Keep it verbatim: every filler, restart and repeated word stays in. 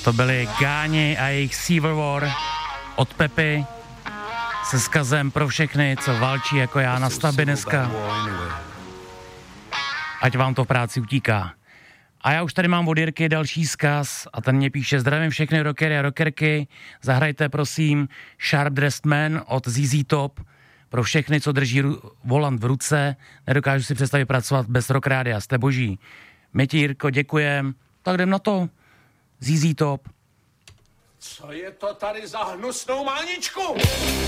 to byli Gáni a jejich Civil War od Pepy se vzkazem pro všechny, co válčí jako já na stavbě dneska. Ať vám to v práci utíká. A já už tady mám od Jirky další vzkaz a ten mě píše: zdravím všechny rockery a rockerky, zahrajte prosím Sharp Dressed Man od Z Z Top pro všechny, co drží ru- volant v ruce, nedokážu si představit pracovat bez rock rádia, jste boží. My ti, Jirko, děkujem, tak jdem na to. Z Z Top. Co je to tady za hnusnou máničku?